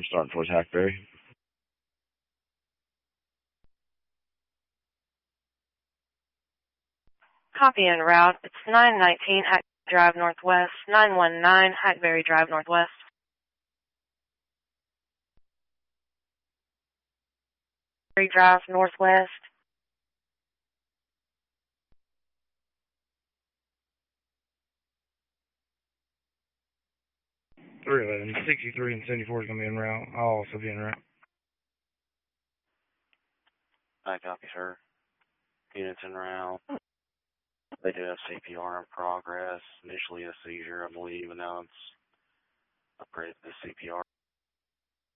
starting towards Hackberry. Copy en route. It's 919 Hack Drive Northwest, 919 Hackberry Drive Northwest. Drive Northwest. .311, 63 and 74 is going to be en route. I'll also be en route. I copy, sir. Units en route. They do have CPR in progress. Initially a seizure, I believe, and now it's upgraded to CPR.